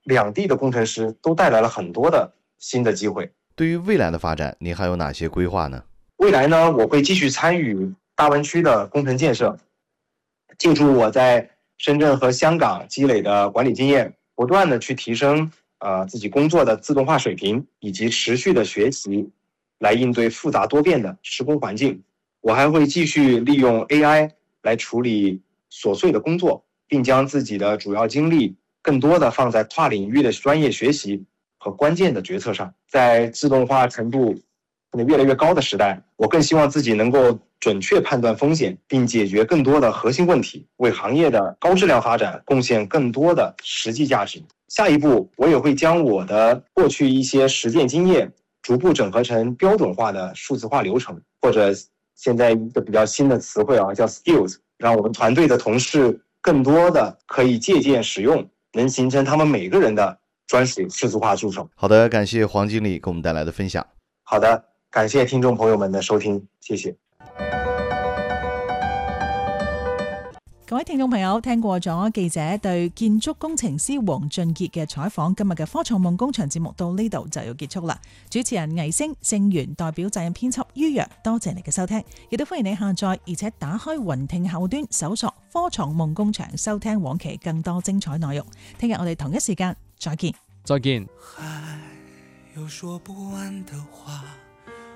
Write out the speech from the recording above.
两地的工程师都带来了很多的新的机会。 对于未来的发展，您还有哪些规划呢？ 未来呢，我会继续参与大湾区的工程建设，借助我在深圳和香港积累的管理经验，不断的去提升自己工作的自动化水平，以及持续的学习，来应对复杂多变的施工环境。我还会继续利用 AI 来处理琐碎的工作，并将自己的主要精力更多的放在跨领域的专业学习和关键的决策上。在自动化程度越来越高的时代，我更希望自己能够准确判断风险，并解决更多的核心问题，为行业的高质量发展贡献更多的实际价值。下一步，我也会将我的过去一些实践经验逐步整合成标准化的数字化流程，或者现在一个比较新的词汇叫 skills， 让我们团队的同事更多的可以借鉴使用，能形成他们每个人的专属数字化助手。 好的，感谢黄经理给我们带来的分享。 好的，感謝聽眾朋友們的收聽，謝謝。 各位聽眾朋友，聽過咗記者對建築工程師黃俊傑嘅採訪，今日嘅科創夢工場節目到呢度就要結束啦。主持人魏星、盛元代表責任編輯于洋，多謝你嘅收聽，亦都歡迎你下載而且打開雲聽後端搜索科創夢工場，收聽往期更多精彩內容。聽日我哋同一時間再見。 再見。 還有說不完的話